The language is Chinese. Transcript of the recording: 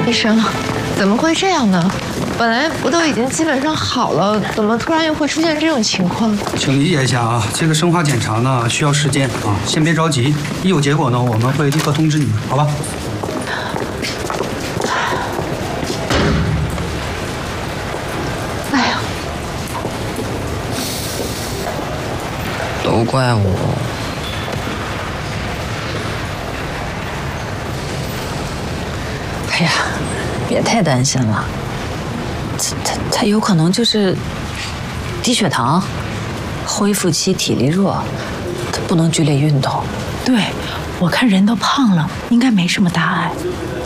医生，怎么会这样呢？本来不都已经基本上好了，怎么突然又会出现这种情况？ 请理解一下啊，这个生化检查呢需要时间啊，先别着急，一有结果呢，我们会立刻通知你们，好吧？ 哎呀， 都怪我。 哎呀，别太担心了，他有可能就是低血糖，恢复期体力弱，他不能剧烈运动。 对，我看人都胖了，应该没什么大碍。